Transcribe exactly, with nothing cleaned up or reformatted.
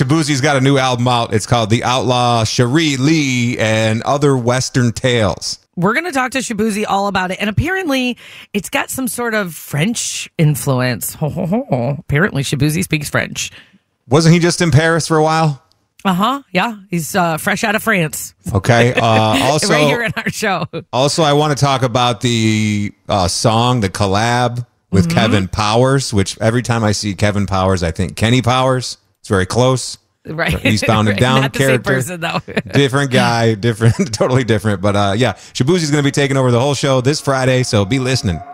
Shabuzi's got a new album out. It's called The Outlaw Cherie Lee and Other Western Tales. We're going to talk to Shabuzi all about it. And apparently, it's got some sort of French influence. Ho, ho, ho. Apparently, Shabuzi speaks French. Wasn't he just in Paris for a while? Uh-huh. Yeah. He's uh, fresh out of France. Okay. Uh, also, right here in our show. Also, I want to talk about the uh, song, the collab with mm-hmm. Kevin Powers, which every time I see Kevin Powers, I think Kenny Powers. It's very close. Right. Eastbound and right. Down Not the character. Same person, though. Different guy, different, totally different. But uh, yeah, Shabuzi's going to be taking over the whole show this Friday, so be listening.